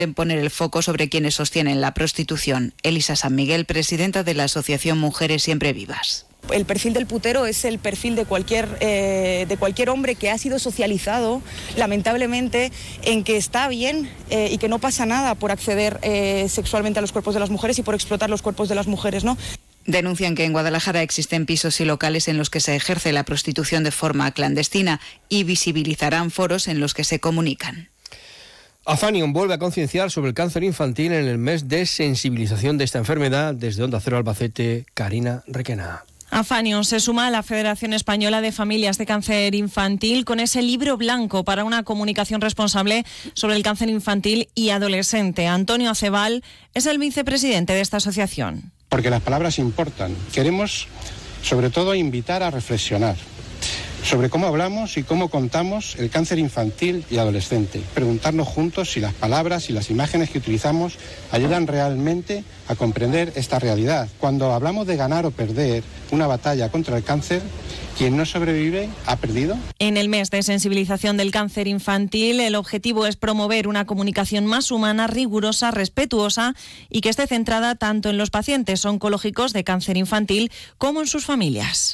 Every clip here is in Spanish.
en poner el foco sobre quienes sostienen la prostitución. Elisa San Miguel, presidenta de la Asociación Mujeres Siempre Vivas. El perfil del putero es el perfil de cualquier hombre que ha sido socializado, lamentablemente, en que está bien y que no pasa nada por acceder sexualmente a los cuerpos de las mujeres y por explotar los cuerpos de las mujeres, ¿no? Denuncian que en Guadalajara existen pisos y locales en los que se ejerce la prostitución de forma clandestina y visibilizarán foros en los que se comunican. Afanion vuelve a concienciar sobre el cáncer infantil en el mes de sensibilización de esta enfermedad. Desde Onda Cero Albacete, Karina Requena. Afanion se suma a la Federación Española de Familias de Cáncer Infantil con ese libro blanco para una comunicación responsable sobre el cáncer infantil y adolescente. Antonio Acebal es el vicepresidente de esta asociación. Porque las palabras importan. Queremos, sobre todo, invitar a reflexionar sobre cómo hablamos y cómo contamos el cáncer infantil y adolescente. Preguntarnos juntos si las palabras y las imágenes que utilizamos ayudan realmente a comprender esta realidad. Cuando hablamos de ganar o perder una batalla contra el cáncer, quien no sobrevive ha perdido. En el mes de sensibilización del cáncer infantil, el objetivo es promover una comunicación más humana, rigurosa, respetuosa y que esté centrada tanto en los pacientes oncológicos de cáncer infantil como en sus familias.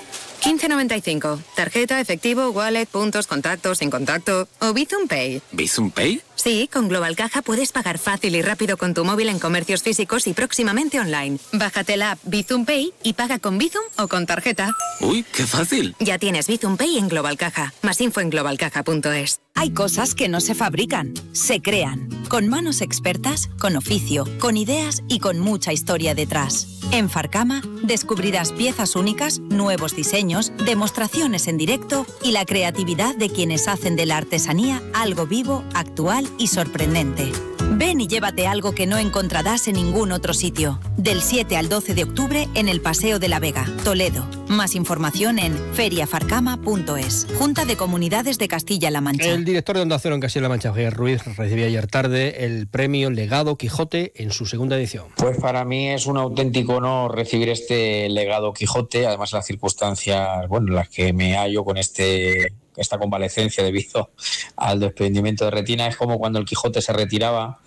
15,95. Tarjeta, efectivo, wallet, puntos, contactos, sin contacto o Bizum Pay. ¿Bizum Pay? Sí, con Global Caja puedes pagar fácil y rápido con tu móvil en comercios físicos y próximamente online. Bájate la app Bizum Pay y paga con Bizum o con tarjeta. ¡Uy, qué fácil! Ya tienes Bizum Pay en Global Caja. Más info en globalcaja.es. Hay cosas que no se fabrican, se crean. Con manos expertas, con oficio, con ideas y con mucha historia detrás. En Farcama descubrirás piezas únicas, nuevos diseños, demostraciones en directo y la creatividad de quienes hacen de la artesanía algo vivo, actual y sorprendente. Ven y llévate algo que no encontrarás en ningún otro sitio. Del 7 al 12 de octubre en el Paseo de la Vega, Toledo. Más información en feriafarcama.es. Junta de Comunidades de Castilla-La Mancha. El director de Onda Cero en Castilla-La Mancha, Javier Ruiz, recibió ayer tarde el premio Legado Quijote en su segunda edición. Pues para mí es un auténtico honor recibir este Legado Quijote, además las circunstancias, en las que me hallo con esta convalecencia debido al desprendimiento de retina. Es como cuando el Quijote se retiraba.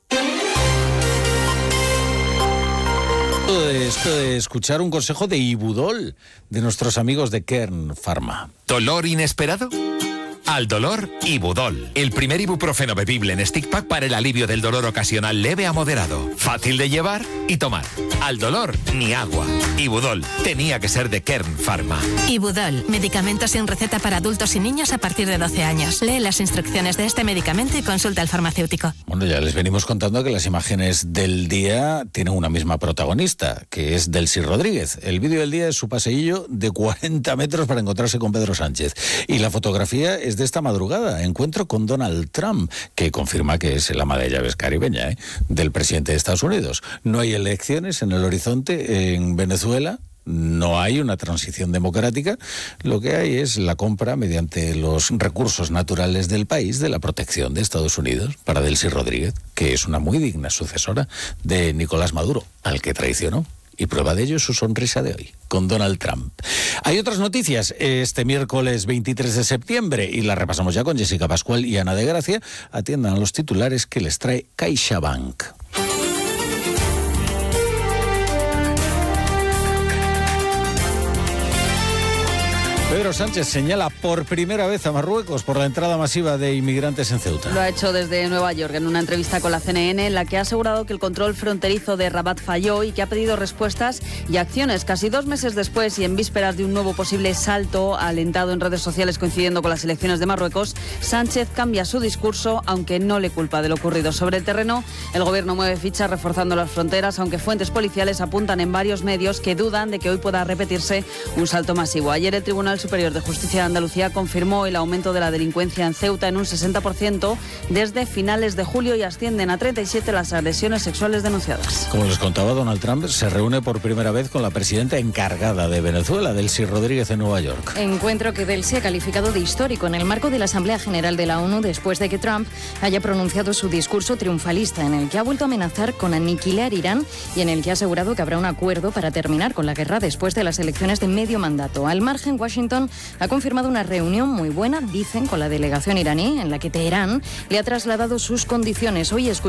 Esto de escuchar un consejo de Ibudol, de nuestros amigos de Kern Pharma. ¿Dolor inesperado? Al dolor, Ibudol. El primer ibuprofeno bebible en stick pack para el alivio del dolor ocasional leve a moderado. Fácil de llevar y tomar. Al dolor, ni agua. Ibudol. Tenía que ser de Kern Pharma. Ibudol. Medicamento sin receta para adultos y niños a partir de 12 años. Lee las instrucciones de este medicamento y consulta al farmacéutico. Bueno, ya les venimos contando que las imágenes del día tienen una misma protagonista, que es Delcy Rodríguez. El vídeo del día es su paseillo de 40 metros para encontrarse con Pedro Sánchez. Y la fotografía es de esta madrugada, encuentro con Donald Trump, que confirma que es el ama de llaves caribeña del presidente de Estados Unidos. No hay elecciones en el horizonte en Venezuela. No hay una transición democrática, lo que hay es la compra mediante los recursos naturales del país de la protección de Estados Unidos para Delcy Rodríguez, que es una muy digna sucesora de Nicolás Maduro, al que traicionó. Y prueba de ello es su sonrisa de hoy, con Donald Trump. Hay otras noticias este miércoles 23 de septiembre y las repasamos ya con Jessica Pascual y Ana de Gracia. Atiendan a los titulares que les trae CaixaBank. Pedro Sánchez señala por primera vez a Marruecos por la entrada masiva de inmigrantes en Ceuta. Lo ha hecho desde Nueva York en una entrevista con la CNN, en la que ha asegurado que el control fronterizo de Rabat falló y que ha pedido respuestas y acciones. Casi 2 meses después y en vísperas de un nuevo posible salto alentado en redes sociales coincidiendo con las elecciones de Marruecos, Sánchez cambia su discurso, aunque no le culpa de lo ocurrido. Sobre el terreno, el gobierno mueve fichas reforzando las fronteras, aunque fuentes policiales apuntan en varios medios que dudan de que hoy pueda repetirse un salto masivo. Ayer el Tribunal Superior de Justicia de Andalucía confirmó el aumento de la delincuencia en Ceuta en un 60% desde finales de julio y ascienden a 37 las agresiones sexuales denunciadas. Como les contaba, Donald Trump se reúne por primera vez con la presidenta encargada de Venezuela, Delcy Rodríguez, en Nueva York. Encuentro que Delcy ha calificado de histórico en el marco de la Asamblea General de la ONU después de que Trump haya pronunciado su discurso triunfalista en el que ha vuelto a amenazar con aniquilar Irán y en el que ha asegurado que habrá un acuerdo para terminar con la guerra después de las elecciones de medio mandato. Al margen, Washington Washington ha confirmado una reunión muy buena, dicen, con la delegación iraní, en la que Teherán le ha trasladado sus condiciones. Hoy